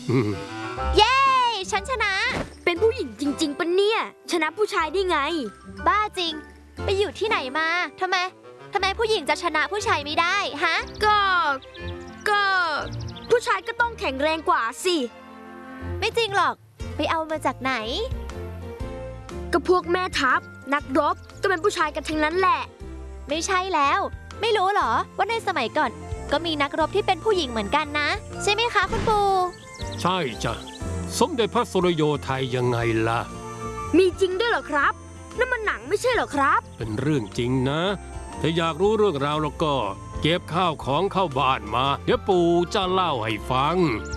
เย้ฉันชนะเป็นผู้หญิงจริงๆปะเนี่ยชนะผู้ชายได้ไงบ้าจริงไปอยู่ที่ไหนมาทำไมผู้หญิงจะชนะผู้ชายไม่ได้ฮะก็ผู้ชายก็ต้องแข็งแรงกว่าสิไม่จริงหรอกไปเอามาจากไหนก็พวกแม่ทัพนักรบก็เป็นผู้ชายกันทั้งนั้นแหละไม่ใช่แล้วไม่รู้หรอว่าในสมัยก่อนก็มีนักรบที่เป็นผู้หญิงเหมือนกันนะใช่ไหมคะคุณปู่ใช่จ้ะสมเด็จพระสุริโยไทยยังไงล่ะมีจริงด้วยเหรอครับนั่นมันหนังไม่ใช่เหรอครับเป็นเรื่องจริงนะถ้าอยากรู้เรื่องราวแล้วก็เก็บข้าวของเข้าบ้านมาเดี๋ยวปู่จะเล่าให้ฟัง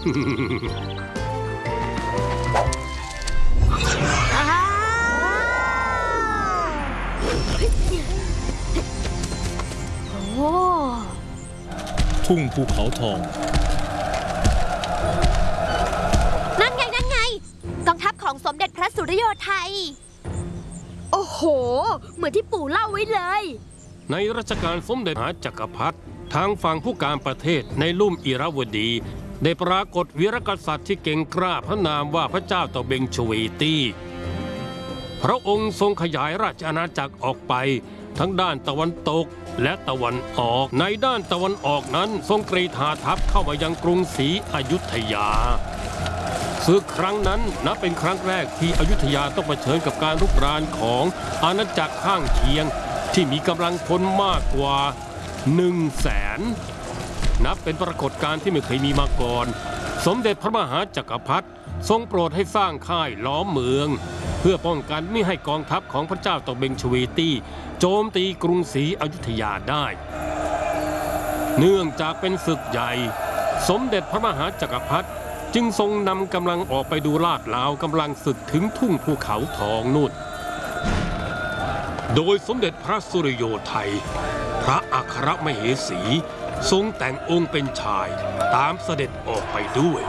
โอ้ทุ่งภูเขาทองนั่นไงกองทัพของสมเด็จพระสุริโยไทยโอ้โหเหมือนที่ปู่เล่าไว้เลยในรัชกาลสมเด็จมหาจักรพรรดิทางฝั่งผู้การประเทศในลุ่มอิระวดีได้ปรากฏวีรกษัตริย์ที่เก่งกล้าพระนามว่าพระเจ้าเต่าเบงชเวตีพระองค์ทรงขยายราชอาณาจักรออกไปทั้งด้านตะวันตกและตะวันออกในด้านตะวันออกนั้นทรงกรีธาทัพเข้ามายังกรุงศรีอยุธยาศึกครั้งนั้นนับเป็นครั้งแรกที่อยุธยาต้องเผชิญกับการรุกรานของอาณาจักรข้างเคียงที่มีกำลังพลมากกว่า100,000นับเป็นปรากฏการณ์ที่ไม่เคยมีมาก่อนสมเด็จพระมหาจักรพรรดิทรงโปรดให้สร้างค่ายล้อมเมืองเพื่อป้องกันไม่ให้กองทัพของพระเจ้าเต่าเบงชเวตีโจมตีกรุงศรีอยุธยาได้เนื่องจากเป็นศึกใหญ่สมเด็จพระมหาจักรพรรดิจึงทรงนำกำลังออกไปดูลาดลาวกำลังศึกถึงทุ่งภูเขาทองนู่นโดยสมเด็จพระสุริโยไทยพระอัครมเหสีทรงแต่งองค์เป็นชายตามเสด็จออกไปด้วย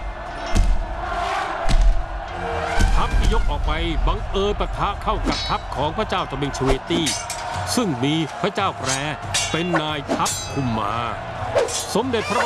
ทัพที่ยกออกไปบังเอิญปะทะเข้ากับทัพของพระเจ้าเต่าเบงชเวตีซึ่งมีพระเจ้าแปรเป็นนายทัพคุมมาสมเด็จพระ